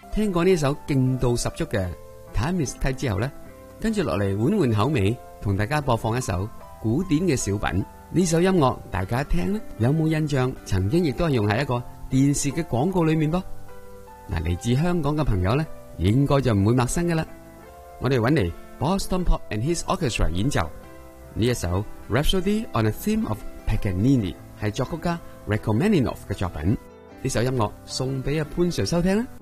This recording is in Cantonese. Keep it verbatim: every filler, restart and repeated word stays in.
聽過呢首勁度十足嘅 Time is Tight之後呢，跟住落嚟換換口味，同大家播放一首古典嘅小品。呢首音樂大家一聽呢，有冇印象？曾經亦都係用喺一個電視嘅廣告裏面噃。嗱，嚟自香港嘅朋友呢，應該就唔會陌生噶啦。我哋揾嚟 Boston Pop and His Orchestra 演奏呢一首 Rhapsody on a Theme of Paganini， 係作曲家 Rachmaninoff 嘅作品。呢首音樂送俾阿潘 Sir 收聽啦。